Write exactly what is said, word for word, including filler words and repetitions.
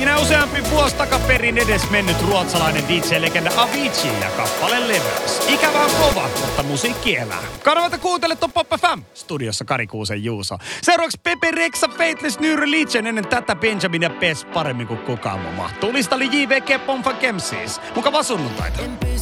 Siinä useampi vuosi takaperin edes mennyt ruotsalainen D J-legenda Avicii ja kappale leväys. Ikävä on kova, mutta musiikki elää. Kanavata kuuntele ton Pop F M. Studiossa Kari Kuusen Juuso. Seuraavaksi Pepe Rexha, Faithless New Religion, ennen tätä Benjamin ja Pes paremmin kuin kukaan muu mahtuu. Lista oli J V G Pomfa Kemsis. Mukavaa sunnuntaita.